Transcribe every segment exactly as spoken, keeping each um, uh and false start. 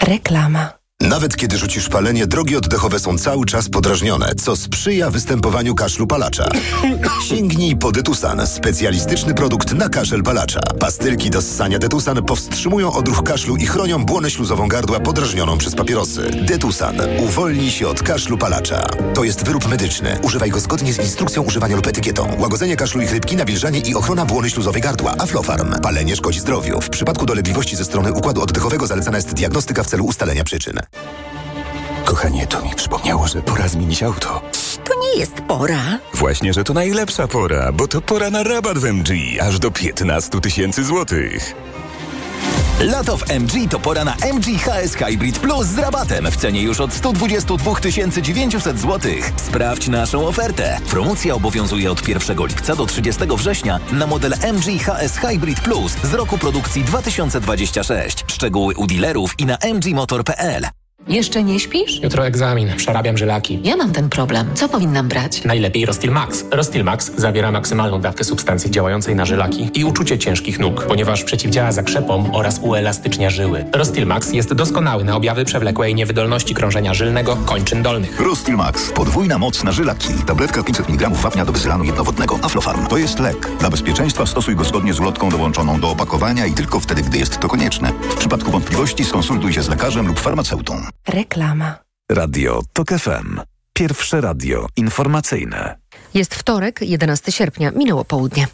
Reklama. Nawet kiedy rzucisz palenie, drogi oddechowe są cały czas podrażnione, co sprzyja występowaniu kaszlu palacza. Sięgnij po Detusan, specjalistyczny produkt na kaszel palacza. Pastylki do ssania Detusan powstrzymują odruch kaszlu i chronią błonę śluzową gardła podrażnioną przez papierosy. Detusan. Uwolnij się od kaszlu palacza. To jest wyrób medyczny. Używaj go zgodnie z instrukcją używania lub etykietą. Łagodzenie kaszlu i chrypki, nawilżanie i ochrona błony śluzowej gardła. Aflofarm. Palenie szkodzi zdrowiu. W przypadku dolegliwości ze strony układu oddechowego zalecana jest diagnostyka w celu ustalenia przyczyn. Kochanie, to mi przypomniało, że pora zmienić auto. To nie jest pora. Właśnie, że to najlepsza pora, bo to pora na rabat w M G, aż do piętnaście tysięcy złotych. Lato w M G to pora na M G H S Hybrid Plus z rabatem w cenie już od sto dwadzieścia dwa tysiące dziewięćset złotych. Sprawdź naszą ofertę. Promocja obowiązuje od pierwszego lipca do trzydziestego września na model M G H S Hybrid Plus z roku produkcji dwa tysiące dwudziestego szóstego. Szczegóły u dealerów i na m g motor kropka p l. Jeszcze nie śpisz? Jutro egzamin, przerabiam żylaki. Ja mam ten problem. Co powinnam brać? Najlepiej Rostil Max. Rostil Max zawiera maksymalną dawkę substancji działającej na żylaki i uczucie ciężkich nóg, ponieważ przeciwdziała zakrzepom oraz uelastycznia żyły. Rostil Max jest doskonały na objawy przewlekłej niewydolności krążenia żylnego kończyn dolnych. Rostil Max. Podwójna moc na żylaki. Tabletka pięćset miligramów wapnia do wysylanu jednowodnego. Aflofarm. To jest lek. Dla bezpieczeństwa stosuj go zgodnie z ulotką dołączoną do opakowania i tylko wtedy, gdy jest to konieczne. W przypadku wątpliwości skonsultuj się z lekarzem lub farmaceutą. Reklama. Radio TOK F M. Pierwsze radio informacyjne. Jest wtorek, jedenastego sierpnia. Minęło południe.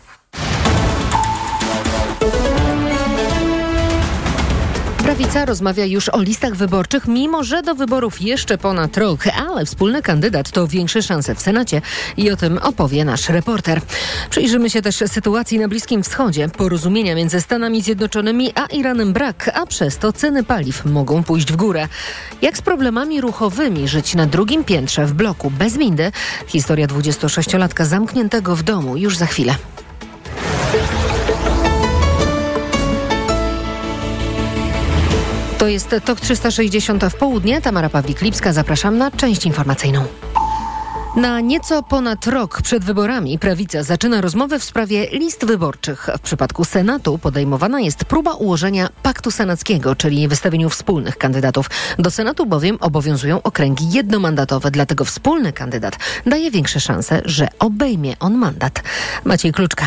Prawica rozmawia już o listach wyborczych, mimo że do wyborów jeszcze ponad rok, ale wspólny kandydat to większe szanse w Senacie i o tym opowie nasz reporter. Przyjrzymy się też sytuacji na Bliskim Wschodzie. Porozumienia między Stanami Zjednoczonymi a Iranem brak, a przez to ceny paliw mogą pójść w górę. Jak z problemami ruchowymi żyć na drugim piętrze w bloku bez windy? Historia dwudziestosześciolatka zamkniętego w domu już za chwilę. To jest TOK trzysta sześćdziesiąt w południe. Tamara Pawlik-Lipska, zapraszam na część informacyjną. Na nieco ponad rok przed wyborami prawica zaczyna rozmowy w sprawie list wyborczych. W przypadku Senatu podejmowana jest próba ułożenia paktu senackiego, czyli wystawieniu wspólnych kandydatów. Do Senatu bowiem obowiązują okręgi jednomandatowe, dlatego wspólny kandydat daje większe szanse, że obejmie on mandat. Maciej Kluczka.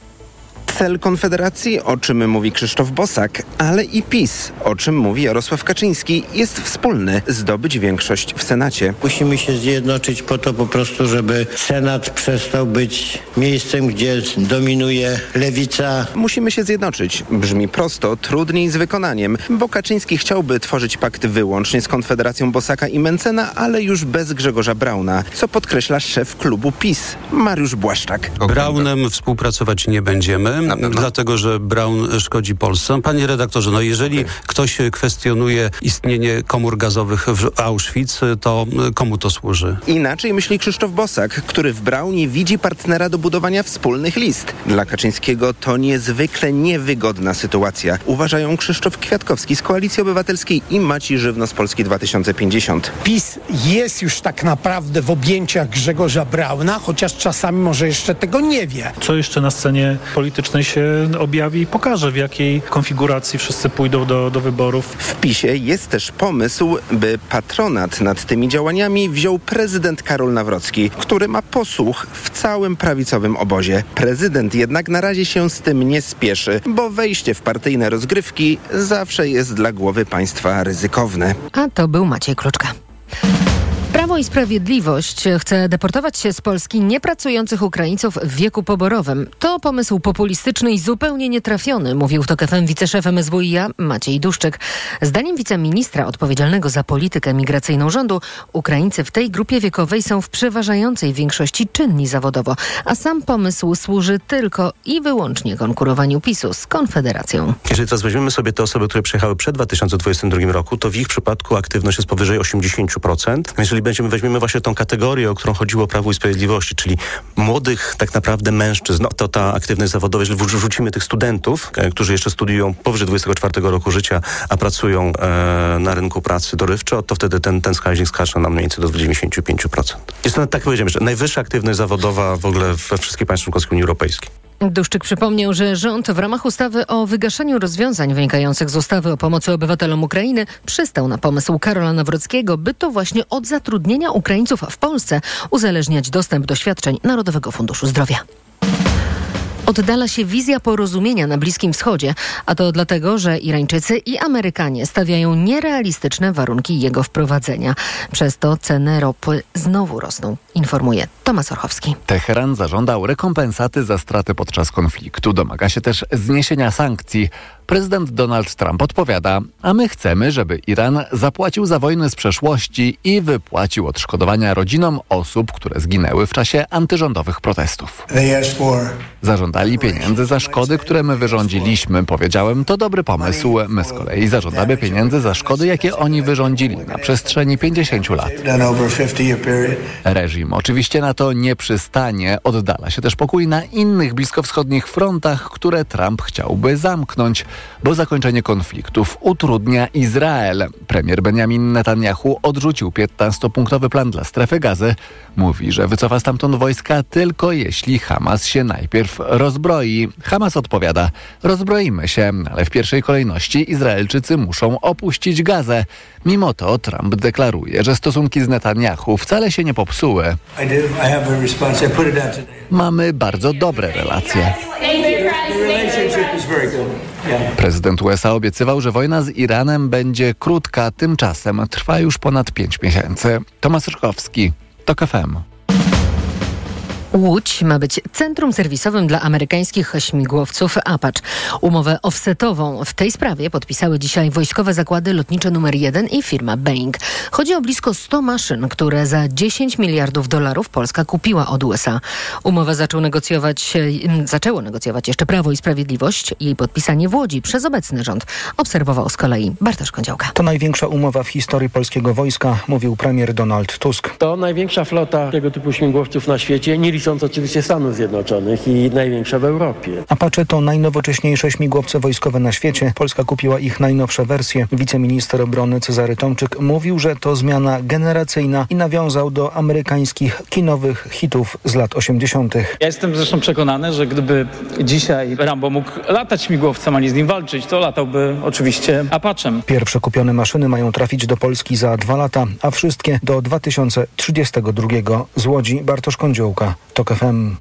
Cel Konfederacji, o czym mówi Krzysztof Bosak, ale i PiS, o czym mówi Jarosław Kaczyński, jest wspólny: zdobyć większość w Senacie. Musimy się zjednoczyć po to po prostu, żeby Senat przestał być miejscem, gdzie dominuje lewica. Musimy się zjednoczyć. Brzmi prosto, trudniej z wykonaniem, bo Kaczyński chciałby tworzyć pakt wyłącznie z Konfederacją Bosaka i Mencena, ale już bez Grzegorza Brauna, co podkreśla szef klubu PiS, Mariusz Błaszczak. Braunem współpracować nie będziemy. Dlatego, że Braun szkodzi Polsce. Panie redaktorze, no jeżeli okay. ktoś kwestionuje istnienie komór gazowych w Auschwitz, to komu to służy? Inaczej myśli Krzysztof Bosak, który w Braunie widzi partnera do budowania wspólnych list. Dla Kaczyńskiego to niezwykle niewygodna sytuacja. Uważają Krzysztof Kwiatkowski z Koalicji Obywatelskiej i Maciej Żywno z Polski dwa tysiące pięćdziesiąt. PiS jest już tak naprawdę w objęciach Grzegorza Brauna, chociaż czasami może jeszcze tego nie wie. Co jeszcze na scenie politycznej się objawi i pokaże, w jakiej konfiguracji wszyscy pójdą do, do wyborów. W PiSie jest też pomysł, by patronat nad tymi działaniami wziął prezydent Karol Nawrocki, który ma posłuch w całym prawicowym obozie. Prezydent jednak na razie się z tym nie spieszy, bo wejście w partyjne rozgrywki zawsze jest dla głowy państwa ryzykowne. A to był Maciej Kluczka. Prawo i Sprawiedliwość chce deportować się z Polski niepracujących Ukraińców w wieku poborowym. To pomysł populistyczny i zupełnie nietrafiony, mówił w TOK F M wiceszef M S W i A Maciej Duszczyk. Zdaniem wiceministra odpowiedzialnego za politykę migracyjną rządu, Ukraińcy w tej grupie wiekowej są w przeważającej większości czynni zawodowo, a sam pomysł służy tylko i wyłącznie konkurowaniu PiSu z Konfederacją. Jeżeli teraz weźmiemy sobie te osoby, które przyjechały przed dwa tysiące dwudziestym drugim roku, to w ich przypadku aktywność jest powyżej osiemdziesiąt procent. Jeżeli będziemy, weźmiemy właśnie tą kategorię, o którą chodziło o Prawo i Sprawiedliwości, czyli młodych tak naprawdę mężczyzn, no to ta aktywność zawodowa, jeżeli wrzucimy tych studentów, e, którzy jeszcze studiują powyżej dwudziestego czwartego roku życia, a pracują e, na rynku pracy dorywczo, to wtedy ten, ten wskaźnik skacze nam mniej więcej do dziewięćdziesiąt pięć procent. Jest to, tak powiedziałem, że najwyższa aktywność zawodowa w ogóle we wszystkich państwach członkowskich Unii Europejskiej. Duszczyk przypomniał, że rząd w ramach ustawy o wygaszaniu rozwiązań wynikających z ustawy o pomocy obywatelom Ukrainy przystał na pomysł Karola Nawrockiego, by to właśnie od zatrudnienia Ukraińców w Polsce uzależniać dostęp do świadczeń Narodowego Funduszu Zdrowia. Oddala się wizja porozumienia na Bliskim Wschodzie, a to dlatego, że Irańczycy i Amerykanie stawiają nierealistyczne warunki jego wprowadzenia. Przez to ceny ropy znowu rosną, informuje Tomasz Orchowski. Teheran zażądał rekompensaty za straty podczas konfliktu. Domaga się też zniesienia sankcji. Prezydent Donald Trump odpowiada, a my chcemy, żeby Iran zapłacił za wojnę z przeszłości i wypłacił odszkodowania rodzinom osób, które zginęły w czasie antyrządowych protestów. Zażądali pieniędzy za szkody, które my wyrządziliśmy. Powiedziałem, to dobry pomysł. My z kolei zażądamy pieniędzy za szkody, jakie oni wyrządzili na przestrzeni pięćdziesięciu lat. Reżim oczywiście na to nie przystanie. Oddala się też pokój na innych bliskowschodnich frontach, które Trump chciałby zamknąć, bo zakończenie konfliktów utrudnia Izrael. Premier Benjamin Netanyahu odrzucił piętnastopunktowy plan dla strefy Gazy. Mówi, że wycofa stamtąd wojska tylko jeśli Hamas się najpierw rozbroi. Hamas odpowiada, rozbroimy się, ale w pierwszej kolejności Izraelczycy muszą opuścić Gazę. Mimo to Trump deklaruje, że stosunki z Netanyahu wcale się nie popsuły. Mamy bardzo dobre relacje. Prezydent U S A obiecywał, że wojna z Iranem będzie krótka, tymczasem trwa już ponad pięć miesięcy. Tomasz Rychowski, TOK F M. Łódź ma być centrum serwisowym dla amerykańskich śmigłowców Apache. Umowę offsetową w tej sprawie podpisały dzisiaj wojskowe zakłady lotnicze numer jeden i firma Boeing. Chodzi o blisko sto maszyn, które za dziesięć miliardów dolarów Polska kupiła od U S A. Umowę zaczął negocjować, zaczęło negocjować jeszcze Prawo i Sprawiedliwość. Jej podpisanie w Łodzi przez obecny rząd obserwował z kolei Bartosz Kądziałka. To największa umowa w historii polskiego wojska, mówił premier Donald Tusk. To największa flota tego typu śmigłowców na świecie, nie licząc oczywiście Stanów Zjednoczonych, i największa w Europie. Apache to najnowocześniejsze śmigłowce wojskowe na świecie. Polska kupiła ich najnowsze wersje. Wiceminister obrony Cezary Tomczyk mówił, że to zmiana generacyjna i nawiązał do amerykańskich kinowych hitów z lat osiemdziesiątych. Ja jestem zresztą przekonany, że gdyby dzisiaj Rambo mógł latać śmigłowcem, a nie z nim walczyć, to latałby oczywiście Apachem. Pierwsze kupione maszyny mają trafić do Polski za dwa lata, a wszystkie do dwa tysiące trzydziestego drugiego. Z Łodzi Bartosz Kądziałka, TOK F M.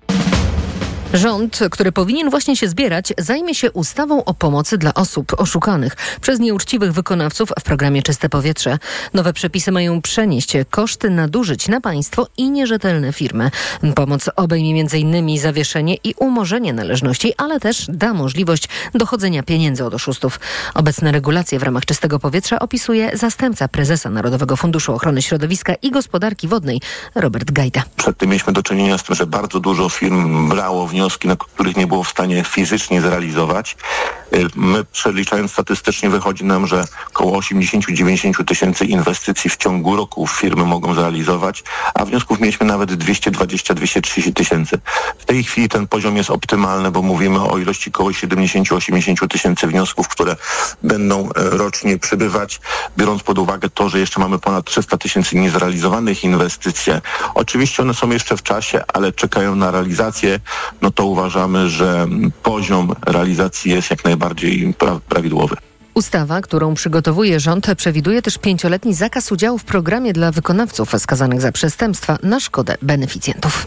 Rząd, który powinien właśnie się zbierać, zajmie się ustawą o pomocy dla osób oszukanych przez nieuczciwych wykonawców w programie Czyste Powietrze. Nowe przepisy mają przenieść koszty nadużyć na państwo i nierzetelne firmy. Pomoc obejmie między innymi zawieszenie i umorzenie należności, ale też da możliwość dochodzenia pieniędzy od oszustów. Obecne regulacje w ramach Czystego Powietrza opisuje zastępca prezesa Narodowego Funduszu Ochrony Środowiska i Gospodarki Wodnej Robert Gajda. Przedtem mieliśmy do czynienia z tym, że bardzo dużo firm brało wnioski, na których nie było w stanie fizycznie zrealizować. My, przeliczając statystycznie, wychodzi nam, że około osiemdziesiąt do dziewięćdziesięciu tysięcy inwestycji w ciągu roku firmy mogą zrealizować, a wniosków mieliśmy nawet dwieście dwadzieścia do dwieście trzydzieści tysięcy. W tej chwili ten poziom jest optymalny, bo mówimy o ilości około siedemdziesiąt do osiemdziesięciu tysięcy wniosków, które będą rocznie przybywać, biorąc pod uwagę to, że jeszcze mamy ponad trzysta tysięcy niezrealizowanych inwestycji. Oczywiście one są jeszcze w czasie, ale czekają na realizację. No to uważamy, że poziom realizacji jest jak najbardziej pra- prawidłowy. Ustawa, którą przygotowuje rząd, przewiduje też pięcioletni zakaz udziału w programie dla wykonawców skazanych za przestępstwa na szkodę beneficjentów.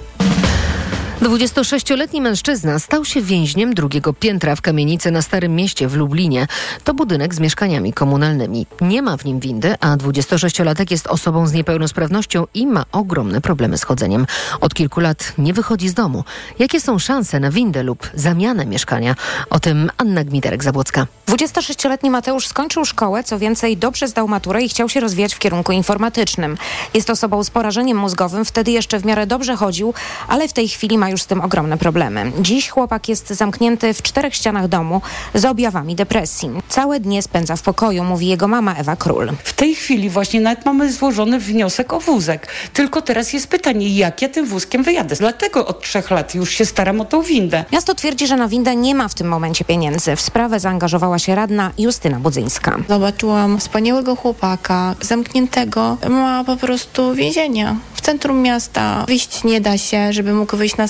dwudziestosześcioletni mężczyzna stał się więźniem drugiego piętra w kamienicy na Starym Mieście w Lublinie. To budynek z mieszkaniami komunalnymi. Nie ma w nim windy, a dwudziestosześciolatek jest osobą z niepełnosprawnością i ma ogromne problemy z chodzeniem. Od kilku lat nie wychodzi z domu. Jakie są szanse na windę lub zamianę mieszkania? O tym Anna Gmiterek-Zabłocka. dwudziestosześcioletni Mateusz skończył szkołę, co więcej dobrze zdał maturę i chciał się rozwijać w kierunku informatycznym. Jest osobą z porażeniem mózgowym, wtedy jeszcze w miarę dobrze chodził, ale w tej chwili ma już z tym ogromne problemy. Dziś chłopak jest zamknięty w czterech ścianach domu z objawami depresji. Całe dnie spędza w pokoju, mówi jego mama Ewa Król. W tej chwili właśnie nawet mamy złożony wniosek o wózek. Tylko teraz jest pytanie, jak ja tym wózkiem wyjadę. Dlatego od trzech lat już się staram o tą windę. Miasto twierdzi, że na windę nie ma w tym momencie pieniędzy. W sprawę zaangażowała się radna Justyna Budzyńska. Zobaczyłam wspaniałego chłopaka, zamkniętego. Ma po prostu więzienie w centrum miasta. Wyjść nie da się, żeby mógł wyjść na spacer.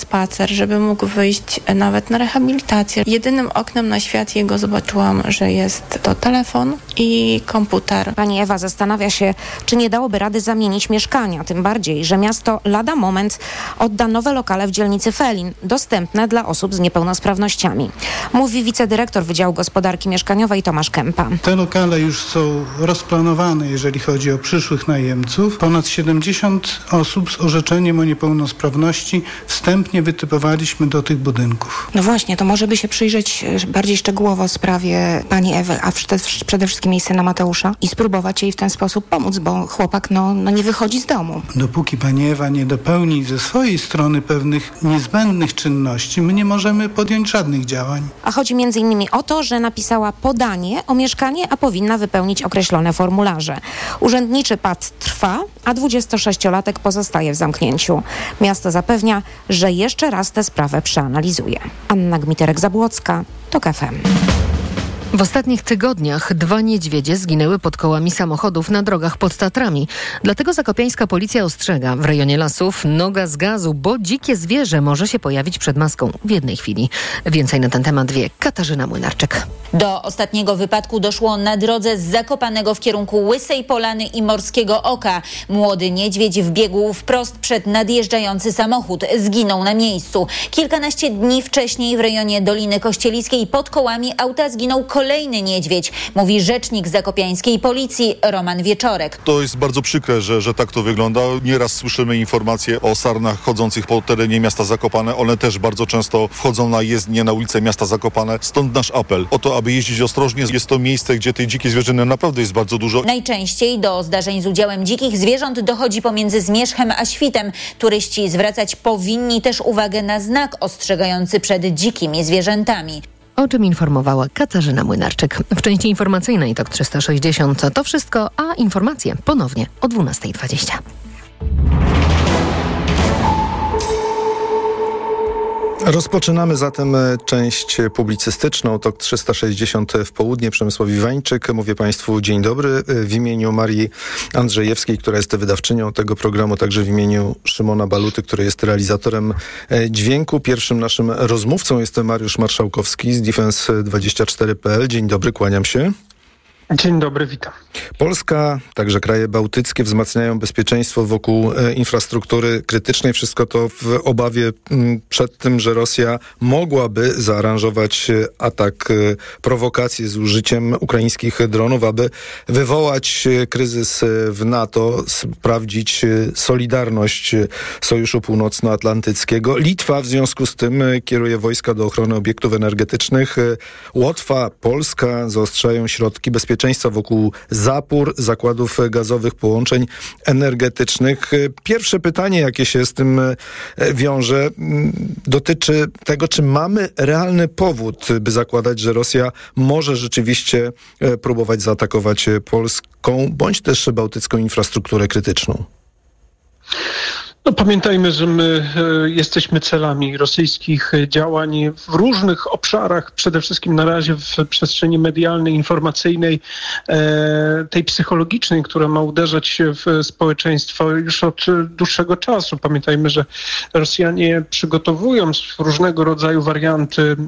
spacer, żeby mógł wyjść nawet na rehabilitację. Jedynym oknem na świat jego zobaczyłam, że jest to telefon i komputer. Pani Ewa zastanawia się, czy nie dałoby rady zamienić mieszkania, tym bardziej, że miasto lada moment odda nowe lokale w dzielnicy Felin, dostępne dla osób z niepełnosprawnościami. Mówi wicedyrektor Wydziału Gospodarki Mieszkaniowej Tomasz Kępa. Te lokale już są rozplanowane, jeżeli chodzi o przyszłych najemców. Ponad siedemdziesiąt osób z orzeczeniem o niepełnosprawności wstępnie wytypowaliśmy do tych budynków. No właśnie, to może by się przyjrzeć bardziej szczegółowo sprawie pani Ewy, a przede wszystkim jej syna Mateusza i spróbować jej w ten sposób pomóc, bo chłopak no, no nie wychodzi z domu. Dopóki pani Ewa nie dopełni ze swojej strony pewnych niezbędnych czynności, my nie możemy podjąć żadnych działań. A chodzi między innymi o to, że napisała podanie o mieszkanie, a powinna wypełnić określone formularze. Urzędniczy pad trwa, a dwudziestosześciolatek pozostaje w zamknięciu. Miasto zapewnia, że jeszcze raz tę sprawę przeanalizuje. Anna Gmiterek-Zabłocka, TOK F M. W ostatnich tygodniach dwa niedźwiedzie zginęły pod kołami samochodów na drogach pod Tatrami. Dlatego zakopiańska policja ostrzega: w rejonie lasów noga z gazu, bo dzikie zwierzę może się pojawić przed maską w jednej chwili. Więcej na ten temat wie Katarzyna Młynarczyk. Do ostatniego wypadku doszło na drodze z Zakopanego w kierunku Łysej Polany i Morskiego Oka. Młody niedźwiedź wbiegł wprost przed nadjeżdżający samochód. Zginął na miejscu. Kilkanaście dni wcześniej w rejonie Doliny Kościeliskiej pod kołami auta zginął kolejny niedźwiedź, mówi rzecznik zakopiańskiej policji Roman Wieczorek. To jest bardzo przykre, że, że tak to wygląda. Nieraz słyszymy informacje o sarnach chodzących po terenie miasta Zakopane. One też bardzo często wchodzą na jezdnię, na ulicę miasta Zakopane. Stąd nasz apel o to, aby jeździć ostrożnie. Jest to miejsce, gdzie tej dzikiej zwierzyny naprawdę jest bardzo dużo. Najczęściej do zdarzeń z udziałem dzikich zwierząt dochodzi pomiędzy Zmierzchem a Świtem. Turyści zwracać powinni też uwagę na znak ostrzegający przed dzikimi zwierzętami. O czym informowała Katarzyna Młynarczyk. W części informacyjnej TOK trzysta sześćdziesiąt to wszystko, a informacje ponownie o dwunasta dwadzieścia. Rozpoczynamy zatem część publicystyczną. TOK trzysta sześćdziesiąt w południe. Przemysław Iwańczyk. Mówię Państwu dzień dobry. W imieniu Marii Andrzejewskiej, która jest wydawczynią tego programu, także w imieniu Szymona Baluty, który jest realizatorem dźwięku. Pierwszym naszym rozmówcą jest Mariusz Marszałkowski z defense dwadzieścia cztery kropka p l. Dzień dobry, kłaniam się. Dzień dobry, witam. Polska, także kraje bałtyckie wzmacniają bezpieczeństwo wokół e, infrastruktury krytycznej. Wszystko to w obawie m, przed tym, że Rosja mogłaby zaaranżować e, atak, e, prowokację z użyciem ukraińskich dronów, aby wywołać e, kryzys e, w NATO, sprawdzić e, solidarność e, Sojuszu Północnoatlantyckiego. Litwa w związku z tym e, kieruje wojska do ochrony obiektów energetycznych. E, Łotwa, Polska zaostrzają środki bezpieczeństwa wokół zapór, zakładów gazowych, połączeń energetycznych. Pierwsze pytanie, jakie się z tym wiąże, dotyczy tego, czy mamy realny powód, by zakładać, że Rosja może rzeczywiście próbować zaatakować polską bądź też bałtycką infrastrukturę krytyczną. No, pamiętajmy, że my e, jesteśmy celami rosyjskich działań w różnych obszarach, przede wszystkim na razie w przestrzeni medialnej, informacyjnej, e, tej psychologicznej, która ma uderzać się w społeczeństwo już od dłuższego czasu. Pamiętajmy, że Rosjanie przygotowują różnego rodzaju warianty e,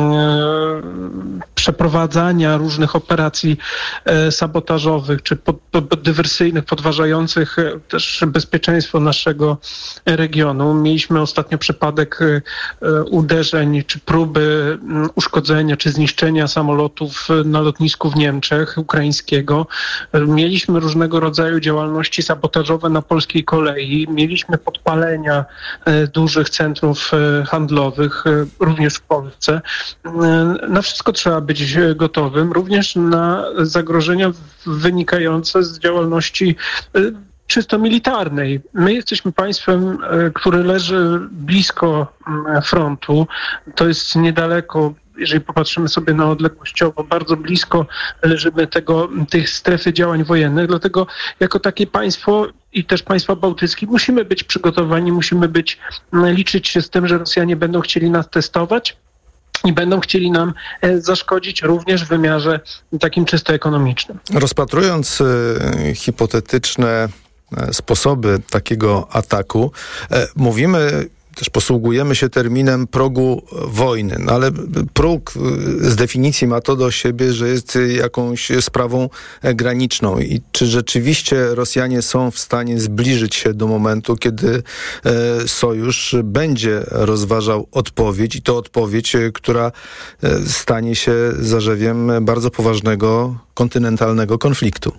przeprowadzania różnych operacji e, sabotażowych czy pod, pod, dywersyjnych, podważających też bezpieczeństwo naszego regionu. Mieliśmy ostatnio przypadek uderzeń, czy próby uszkodzenia, czy zniszczenia samolotów na lotnisku w Niemczech, ukraińskiego. Mieliśmy różnego rodzaju działalności sabotażowe na polskiej kolei. Mieliśmy podpalenia dużych centrów handlowych, również w Polsce. Na wszystko trzeba być gotowym, również na zagrożenia wynikające z działalności czysto militarnej. My jesteśmy państwem, które leży blisko frontu. To jest niedaleko, jeżeli popatrzymy sobie na odległościowo, bardzo blisko leżymy tego, tych strefy działań wojennych. Dlatego jako takie państwo i też państwa bałtyckie musimy być przygotowani, musimy być, liczyć się z tym, że Rosjanie będą chcieli nas testować i będą chcieli nam zaszkodzić również w wymiarze takim czysto ekonomicznym. Rozpatrując y, hipotetyczne sposoby takiego ataku, mówimy też posługujemy się terminem progu wojny, no ale próg z definicji ma to do siebie, że jest jakąś sprawą graniczną. I czy rzeczywiście Rosjanie są w stanie zbliżyć się do momentu, kiedy Sojusz będzie rozważał odpowiedź i to odpowiedź, która stanie się zarzewiem bardzo poważnego kontynentalnego konfliktu?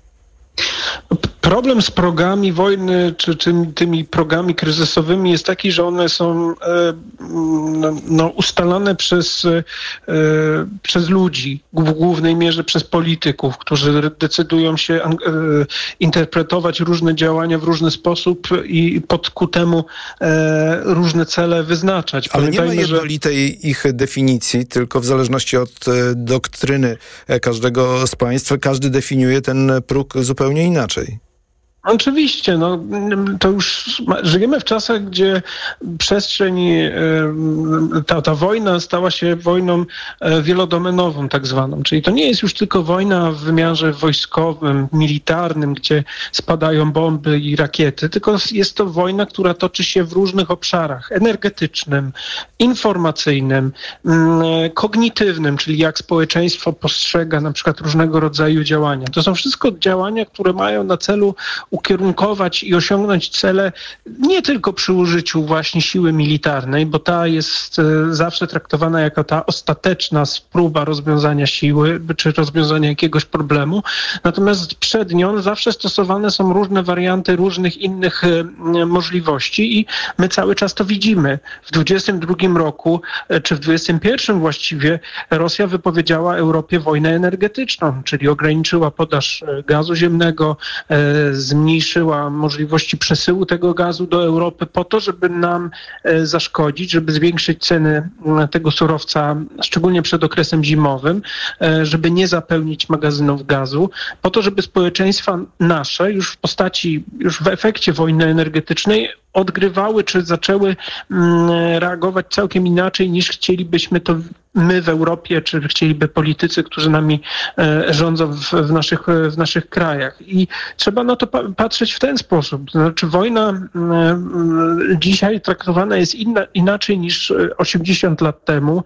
Problem z progami wojny, czy tymi, tymi progami kryzysowymi jest taki, że one są e, no, ustalane przez, e, przez ludzi, w głównej mierze przez polityków, którzy decydują się e, interpretować różne działania w różny sposób i pod ku temu e, różne cele wyznaczać. Ale nie ma jednolitej że... ich definicji, tylko w zależności od e, doktryny każdego z państw, każdy definiuje ten próg zupełnie inaczej. Oczywiście, no, to już żyjemy w czasach, gdzie przestrzeń, ta, ta wojna stała się wojną wielodomenową tak zwaną, czyli to nie jest już tylko wojna w wymiarze wojskowym, militarnym, gdzie spadają bomby i rakiety, tylko jest to wojna, która toczy się w różnych obszarach, energetycznym, informacyjnym, kognitywnym, czyli jak społeczeństwo postrzega na przykład różnego rodzaju działania. To są wszystko działania, które mają na celu ukierunkować i osiągnąć cele nie tylko przy użyciu właśnie siły militarnej, bo ta jest zawsze traktowana jako ta ostateczna próba rozwiązania siły czy rozwiązania jakiegoś problemu. Natomiast przed nią zawsze stosowane są różne warianty różnych innych możliwości i my cały czas to widzimy. W dwudziestym drugim roku, czy w dwudziestym pierwszym właściwie, Rosja wypowiedziała Europie wojnę energetyczną, czyli ograniczyła podaż gazu ziemnego, zmniejszyła zmniejszyła możliwości przesyłu tego gazu do Europy po to, żeby nam zaszkodzić, żeby zwiększyć ceny tego surowca, szczególnie przed okresem zimowym, żeby nie zapełnić magazynów gazu, po to, żeby społeczeństwa nasze już w postaci, już w efekcie wojny energetycznej odgrywały, czy zaczęły reagować całkiem inaczej, niż chcielibyśmy to my w Europie, czy chcieliby politycy, którzy nami rządzą w, w, naszych, w naszych krajach. I trzeba na to pa- patrzeć w ten sposób. Znaczy wojna dzisiaj traktowana jest inna, inaczej niż osiemdziesiąt lat temu.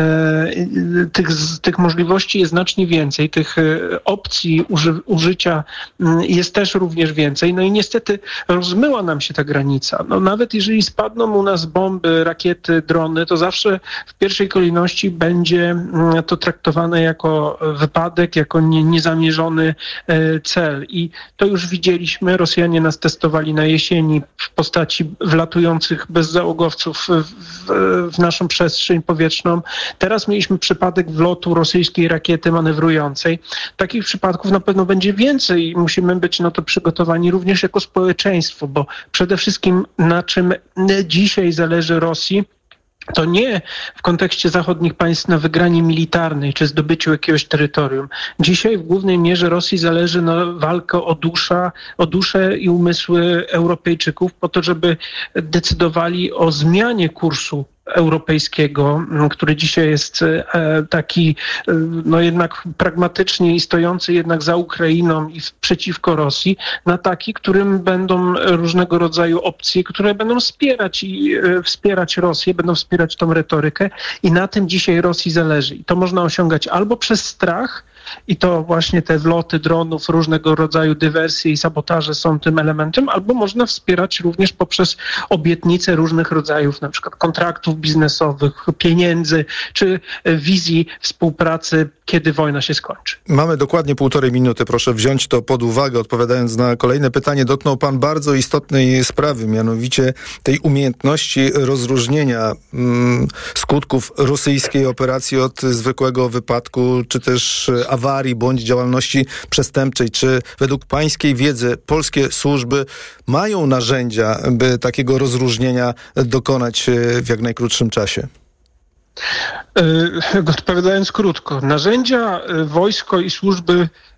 Tych, tych możliwości jest znacznie więcej, tych opcji uży, użycia jest też również więcej. No i niestety rozmyła nam się ta granica. No, nawet jeżeli spadną u nas bomby, rakiety, drony, to zawsze w pierwszej kolejności będzie to traktowane jako wypadek, jako nie, niezamierzony cel. I to już widzieliśmy. Rosjanie nas testowali na jesieni w postaci wlatujących bezzałogowców w, w, w naszą przestrzeń powietrzną. Teraz mieliśmy przypadek wlotu rosyjskiej rakiety manewrującej. Takich przypadków na pewno będzie więcej i musimy być na to przygotowani również jako społeczeństwo, bo przede wszystkim na czym dzisiaj zależy Rosji, to nie w kontekście zachodnich państw na wygranie militarnej czy zdobyciu jakiegoś terytorium. Dzisiaj w głównej mierze Rosji zależy na walkę o duszę, o duszę i umysły Europejczyków po to, żeby decydowali o zmianie kursu europejskiego, który dzisiaj jest taki no jednak pragmatycznie i stojący jednak za Ukrainą i przeciwko Rosji, na taki, którym będą różnego rodzaju opcje, które będą wspierać i wspierać Rosję, będą wspierać tą retorykę i na tym dzisiaj Rosji zależy. I to można osiągać albo przez strach, i to właśnie te wloty dronów, różnego rodzaju dywersje i sabotaże są tym elementem, albo można wspierać również poprzez obietnice różnych rodzajów, na przykład kontraktów biznesowych, pieniędzy, czy wizji współpracy, kiedy wojna się skończy. Mamy dokładnie półtorej minuty. Proszę wziąć to pod uwagę, odpowiadając na kolejne pytanie. Dotknął pan bardzo istotnej sprawy, mianowicie tej umiejętności rozróżnienia mm, skutków rosyjskiej operacji od zwykłego wypadku, czy też awarii bądź działalności przestępczej. Czy według pańskiej wiedzy polskie służby mają narzędzia, by takiego rozróżnienia dokonać w jak najkrótszym czasie? Odpowiadając krótko, narzędzia wojsko i służby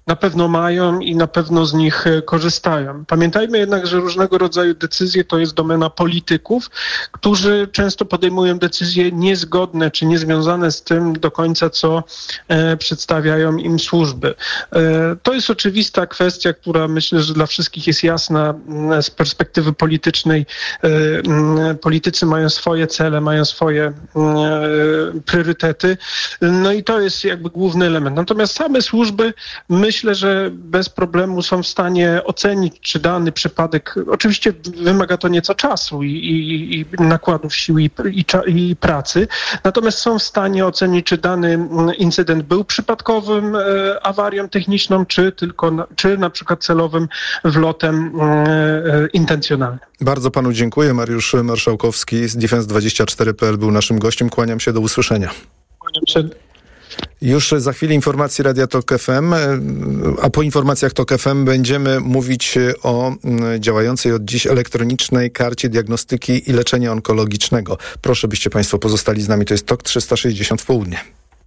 na pewno mają i na pewno z nich korzystają. Pamiętajmy jednak, że różnego rodzaju decyzje to jest domena polityków, którzy często podejmują decyzje niezgodne czy niezwiązane z tym do końca, co e, przedstawiają im służby. E, to jest oczywista kwestia, która myślę, że dla wszystkich jest jasna z perspektywy politycznej. E, m, politycy mają swoje cele, mają swoje e, priorytety. No i to jest jakby główny element. Natomiast same służby myślę, że bez problemu są w stanie ocenić, czy dany przypadek, oczywiście wymaga to nieco czasu i, i, i nakładów sił i, i, i pracy, natomiast są w stanie ocenić, czy dany incydent był przypadkowym e, awarią techniczną, czy tylko, na, czy na przykład celowym wlotem e, e, intencjonalnym. Bardzo panu dziękuję. Mariusz Marszałkowski z defense dwadzieścia cztery kropka p l był naszym gościem. Kłaniam się, do usłyszenia. Kłaniam się. Już za chwilę informacji Radia Tok F M, a po informacjach Tok F M będziemy mówić o działającej od dziś elektronicznej karcie diagnostyki i leczenia onkologicznego. Proszę, byście państwo pozostali z nami. To jest Tok trzysta sześćdziesiąt w południe.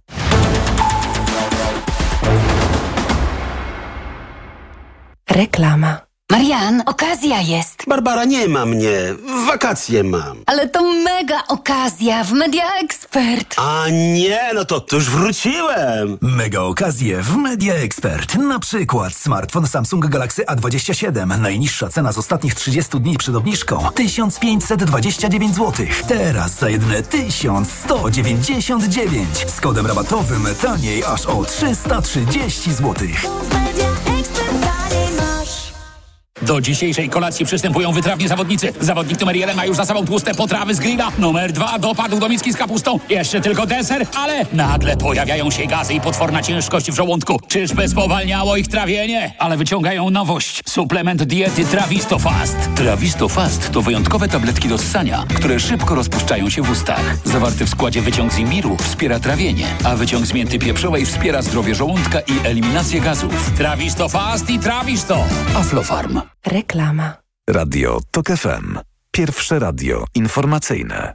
Reklama. Marian, okazja jest. Barbara, nie ma mnie. Wakacje mam. Ale to mega okazja w Media Expert. A nie, no to, to już wróciłem. Mega okazje w Media Expert. Na przykład smartfon Samsung Galaxy A dwadzieścia siedem. Najniższa cena z ostatnich trzydziestu dni przed obniżką. tysiąc pięćset dwadzieścia dziewięć złotych. Teraz za jedyne tysiąc sto dziewięćdziesiąt dziewięć. Z kodem rabatowym taniej aż o trzysta trzydzieści złotych. Do dzisiejszej kolacji przystępują wytrawni zawodnicy. Zawodnik numer jeden ma już za sobą tłuste potrawy z grilla. Numer dwa dopadł do miski z kapustą. Jeszcze tylko deser, ale nagle pojawiają się gazy i potworna ciężkość w żołądku. Czyżby spowalniało ich trawienie? Ale wyciągają nowość. Suplement diety Travistofast. Travistofast to wyjątkowe tabletki do ssania, które szybko rozpuszczają się w ustach. Zawarty w składzie wyciąg z imbiru wspiera trawienie, a wyciąg z mięty pieprzowej wspiera zdrowie żołądka i eliminację gazów. Travistofast i Travisto. Aflofarm. Reklama. Radio Tok F M. Pierwsze radio informacyjne.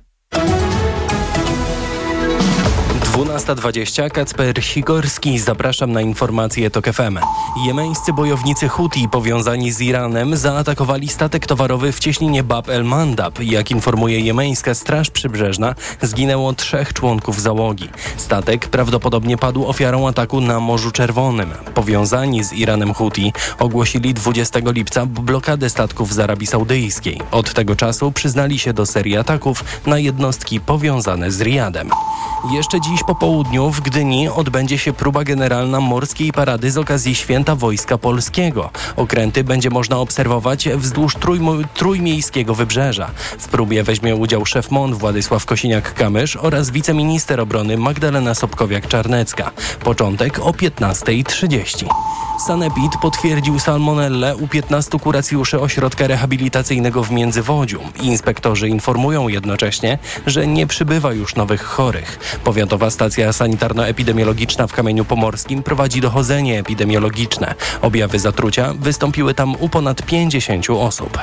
dwunasta dwadzieścia. Kacper Sigorski. Zapraszam na informacje Tok F M. Jemeńscy bojownicy Huti powiązani z Iranem zaatakowali statek towarowy w cieśninie Bab el-Mandab. Jak informuje jemeńska Straż Przybrzeżna, zginęło trzech członków załogi. Statek prawdopodobnie padł ofiarą ataku na Morzu Czerwonym. Powiązani z Iranem Huti ogłosili dwudziestego lipca blokadę statków z Arabii Saudyjskiej. Od tego czasu przyznali się do serii ataków na jednostki powiązane z Rijadem. Jeszcze dziś po południu w Gdyni odbędzie się próba generalna morskiej parady z okazji Święta Wojska Polskiego. Okręty będzie można obserwować wzdłuż trójmo- trójmiejskiego wybrzeża. W próbie weźmie udział szef M O N Władysław Kosiniak-Kamysz oraz wiceminister obrony Magdalena Sobkowiak-Czarnecka. Początek o piętnasta trzydzieści. Sanepid potwierdził salmonellę u piętnastu kuracjuszy ośrodka rehabilitacyjnego w Międzywodziu. Inspektorzy informują jednocześnie, że nie przybywa już nowych chorych. Powiatowa stacja sanitarno-epidemiologiczna w Kamieniu Pomorskim prowadzi dochodzenie epidemiologiczne. Objawy zatrucia wystąpiły tam u ponad pięćdziesięciu osób.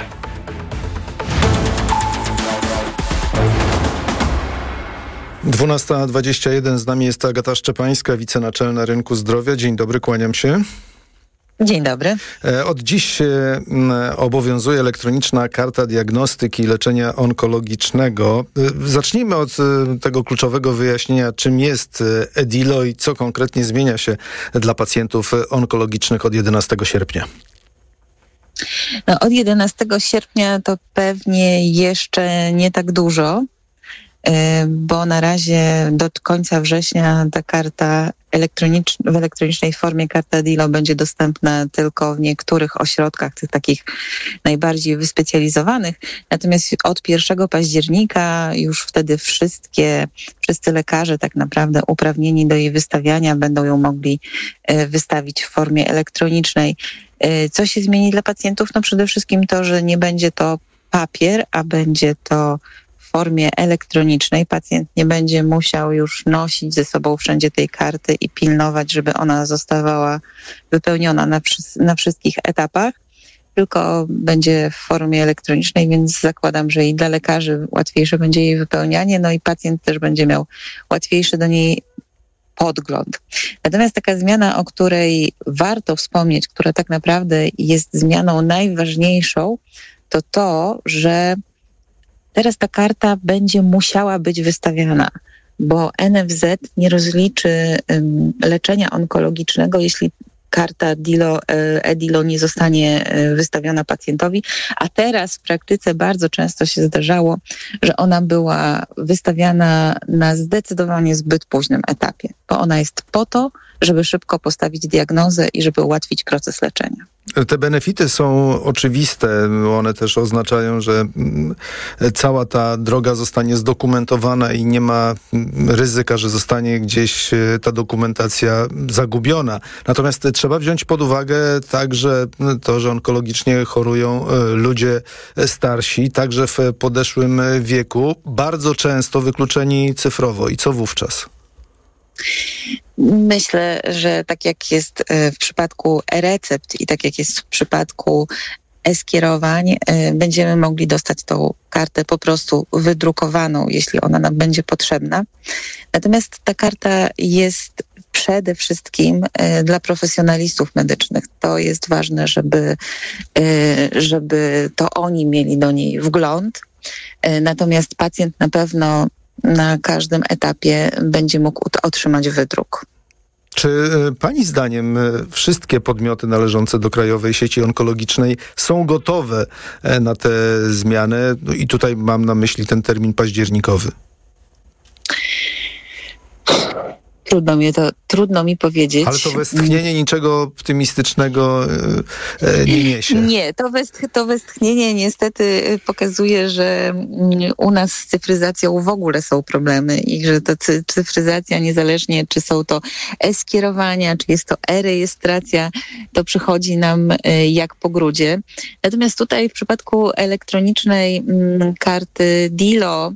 dwunasta dwadzieścia jeden, z nami jest Agata Szczepańska, wicenaczelna Rynku Zdrowia. Dzień dobry, kłaniam się. Dzień dobry. Od dziś obowiązuje elektroniczna karta diagnostyki i leczenia onkologicznego. Zacznijmy od tego kluczowego wyjaśnienia, czym jest EDILO i co konkretnie zmienia się dla pacjentów onkologicznych od jedenastego sierpnia. No, od jedenastego sierpnia to pewnie jeszcze nie tak dużo, bo na razie do końca września ta karta elektronicz- w elektronicznej formie karta EDILO będzie dostępna tylko w niektórych ośrodkach, tych takich najbardziej wyspecjalizowanych. Natomiast od pierwszego października już wtedy wszystkie, wszyscy lekarze tak naprawdę uprawnieni do jej wystawiania będą ją mogli wystawić w formie elektronicznej. Co się zmieni dla pacjentów? No przede wszystkim to, że nie będzie to papier, a będzie to w formie elektronicznej. Pacjent nie będzie musiał już nosić ze sobą wszędzie tej karty i pilnować, żeby ona zostawała wypełniona na, na wszystkich etapach, tylko będzie w formie elektronicznej, więc zakładam, że i dla lekarzy łatwiejsze będzie jej wypełnianie, no i pacjent też będzie miał łatwiejszy do niej podgląd. Natomiast taka zmiana, o której warto wspomnieć, która tak naprawdę jest zmianą najważniejszą, to to, że teraz ta karta będzie musiała być wystawiana, bo N F Z nie rozliczy um, leczenia onkologicznego, jeśli karta Dilo, e-Dilo nie zostanie wystawiona pacjentowi, a teraz w praktyce bardzo często się zdarzało, że ona była wystawiana na zdecydowanie zbyt późnym etapie, bo ona jest po to, żeby szybko postawić diagnozę i żeby ułatwić proces leczenia. Te benefity są oczywiste. One też oznaczają, że cała ta droga zostanie zdokumentowana i nie ma ryzyka, że zostanie gdzieś ta dokumentacja zagubiona. Natomiast trzeba wziąć pod uwagę także to, że onkologicznie chorują ludzie starsi, także w podeszłym wieku, bardzo często wykluczeni cyfrowo. I co wówczas? Myślę, że tak jak jest w przypadku e-recept i tak jak jest w przypadku e-skierowań, będziemy mogli dostać tą kartę po prostu wydrukowaną, jeśli ona nam będzie potrzebna. Natomiast ta karta jest przede wszystkim dla profesjonalistów medycznych. To jest ważne, żeby, żeby to oni mieli do niej wgląd. Natomiast pacjent na pewno na każdym etapie będzie mógł otrzymać wydruk. Czy pani zdaniem wszystkie podmioty należące do Krajowej Sieci Onkologicznej są gotowe na te zmiany? No i tutaj mam na myśli ten termin październikowy. Trudno mi to, trudno mi powiedzieć. Ale to westchnienie niczego optymistycznego e, nie niesie. Nie, to, westch, to westchnienie niestety pokazuje, że u nas z cyfryzacją w ogóle są problemy i że to cyfryzacja, niezależnie czy są to e-skierowania, czy jest to e-rejestracja, to przychodzi nam jak po grudzie. Natomiast tutaj w przypadku elektronicznej karty Dilo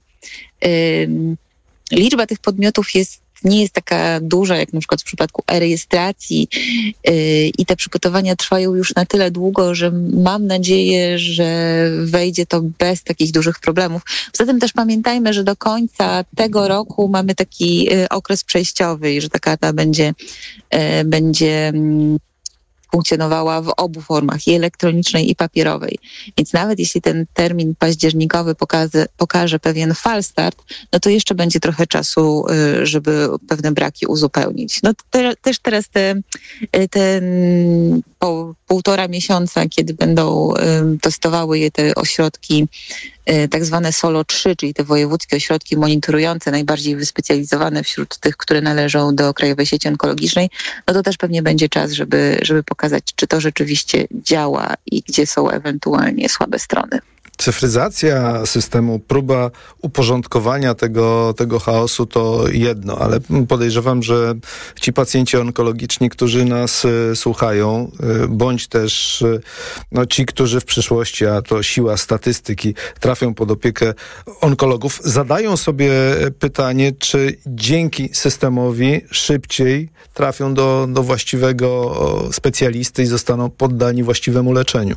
liczba tych podmiotów jest nie jest taka duża, jak na przykład w przypadku e-rejestracji yy, i te przygotowania trwają już na tyle długo, że mam nadzieję, że wejdzie to bez takich dużych problemów. Poza tym też pamiętajmy, że do końca tego roku mamy taki yy, okres przejściowy i że ta karta będzie, yy, będzie yy, funkcjonowała w obu formach, i elektronicznej, i papierowej. Więc nawet jeśli ten termin październikowy pokaże, pokaże pewien falstart, no to jeszcze będzie trochę czasu, żeby pewne braki uzupełnić. No te, też teraz te, te po półtora miesiąca, kiedy będą testowały je te ośrodki tak zwane SOLO trzy, czyli te wojewódzkie ośrodki monitorujące, najbardziej wyspecjalizowane wśród tych, które należą do Krajowej Sieci Onkologicznej, no to też pewnie będzie czas, żeby, żeby pokazać, czy to rzeczywiście działa i gdzie są ewentualnie słabe strony. Cyfryzacja systemu, próba uporządkowania tego, tego chaosu to jedno, ale podejrzewam, że ci pacjenci onkologiczni, którzy nas y, słuchają, y, bądź też y, no, ci, którzy w przyszłości, a to siła statystyki, trafią pod opiekę onkologów, zadają sobie pytanie, czy dzięki systemowi szybciej trafią do, do właściwego specjalisty i zostaną poddani właściwemu leczeniu.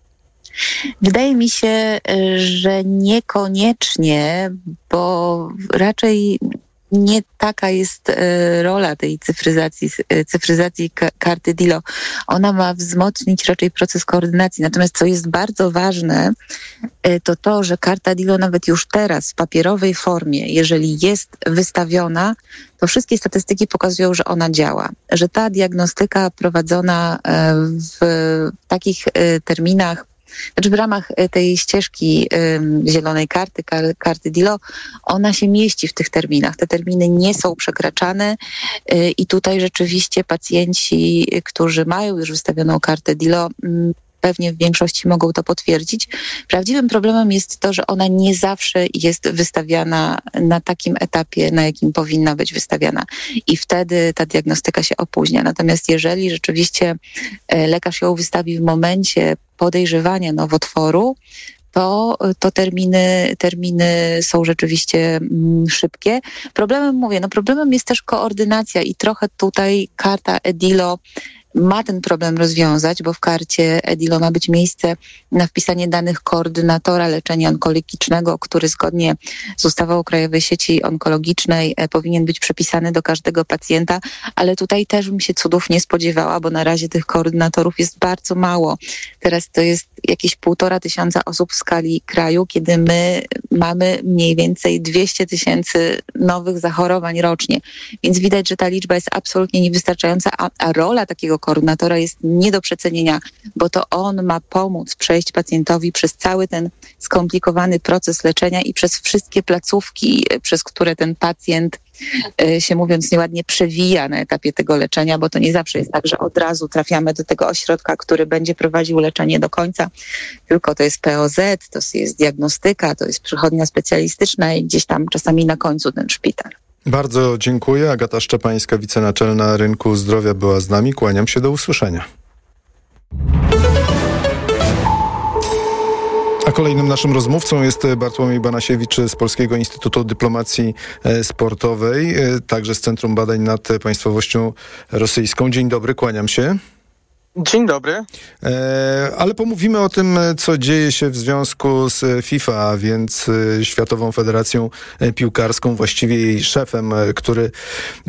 Wydaje mi się, że niekoniecznie, bo raczej nie taka jest rola tej cyfryzacji, cyfryzacji karty Dilo. Ona ma wzmocnić raczej proces koordynacji. Natomiast co jest bardzo ważne, to to, że karta Dilo nawet już teraz w papierowej formie, jeżeli jest wystawiona, to wszystkie statystyki pokazują, że ona działa. Że ta diagnostyka prowadzona w takich terminach, znaczy w ramach tej ścieżki y, zielonej karty, kar, karty Dilo, ona się mieści w tych terminach. Te terminy nie są przekraczane y, i tutaj rzeczywiście pacjenci, którzy mają już wystawioną kartę Dilo, y, pewnie w większości mogą to potwierdzić. Prawdziwym problemem jest to, że ona nie zawsze jest wystawiana na takim etapie, na jakim powinna być wystawiana. I wtedy ta diagnostyka się opóźnia. Natomiast jeżeli rzeczywiście lekarz ją wystawi w momencie podejrzewania nowotworu, to, to terminy, terminy są rzeczywiście mm, szybkie. Problemem, mówię, no problemem jest też koordynacja i trochę tutaj karta e-Dilo ma ten problem rozwiązać, bo w karcie EDILO ma być miejsce na wpisanie danych koordynatora leczenia onkologicznego, który zgodnie z ustawą o Krajowej Sieci Onkologicznej powinien być przepisany do każdego pacjenta, ale tutaj też bym się cudów nie spodziewała, bo na razie tych koordynatorów jest bardzo mało. Teraz to jest jakieś półtora tysiąca osób w skali kraju, kiedy my mamy mniej więcej dwieście tysięcy nowych zachorowań rocznie. Więc widać, że ta liczba jest absolutnie niewystarczająca, a, a rola takiego koordynatora jest nie do przecenienia, bo to on ma pomóc przejść pacjentowi przez cały ten skomplikowany proces leczenia i przez wszystkie placówki, przez które ten pacjent się, mówiąc nieładnie, przewija na etapie tego leczenia, bo to nie zawsze jest tak, że od razu trafiamy do tego ośrodka, który będzie prowadził leczenie do końca, tylko to jest P O Z, to jest diagnostyka, to jest przychodnia specjalistyczna i gdzieś tam czasami na końcu ten szpital. Bardzo dziękuję. Agata Szczepańska, wicenaczelna Rynku Zdrowia, była z nami. Kłaniam się, do usłyszenia. A kolejnym naszym rozmówcą jest Bartłomiej Banasiewicz z Polskiego Instytutu Dyplomacji Sportowej, także z Centrum Badań nad Państwowością Rosyjską. Dzień dobry, kłaniam się. Dzień dobry. E, ale pomówimy o tym, co dzieje się w związku z FIFA, a więc Światową Federacją Piłkarską, właściwie jej szefem, który